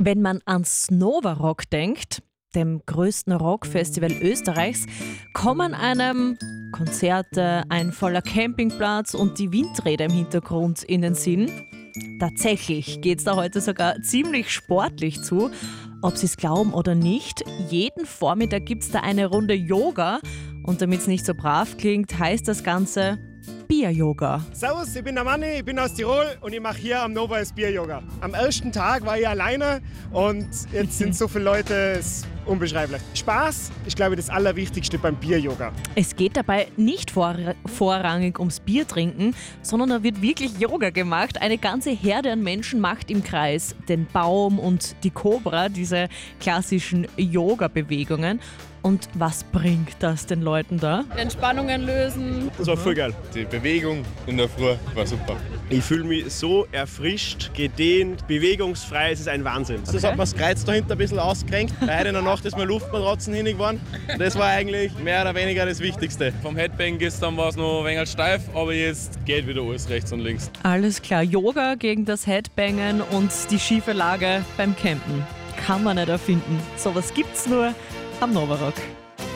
Wenn man ans Nova Rock denkt, dem größten Rockfestival Österreichs, kommen einem Konzerte, ein voller Campingplatz und die Windräder im Hintergrund in den Sinn. Tatsächlich geht es da heute sogar ziemlich sportlich zu. Ob Sie es glauben oder nicht, jeden Vormittag gibt es da eine Runde Yoga. Und damit es nicht so brav klingt, heißt das Ganze Bier-Yoga. Servus, ich bin der Manni, ich bin aus Tirol und ich mache hier am Nova das Bier-Yoga. Am ersten Tag war ich alleine und jetzt sind so viele Leute, es ist unbeschreiblich. Spaß ist, glaube ich, das Allerwichtigste beim Bier-Yoga. Es geht dabei nicht vorrangig ums Bier trinken, sondern da wird wirklich Yoga gemacht. Eine ganze Herde an Menschen macht im Kreis den Baum und die Kobra, diese klassischen Yoga-Bewegungen. Und was bringt das den Leuten da? Entspannungen lösen. Das war voll geil. Die Bewegung in der Früh war super. Ich fühle mich so erfrischt, gedehnt, bewegungsfrei. Es ist ein Wahnsinn. Okay. Das hat mir das Kreuz dahinter ein bisschen ausgerenkt. Heute in der Nacht ist mein Luftmatratzen hinig geworden. Das war eigentlich mehr oder weniger das Wichtigste. Vom Headbang gestern war es noch ein wenig steif, aber jetzt geht wieder alles rechts und links. Alles klar, Yoga gegen das Headbangen und die schiefe Lage beim Campen. Kann man nicht erfinden. Sowas gibt's nur am Nova Rock.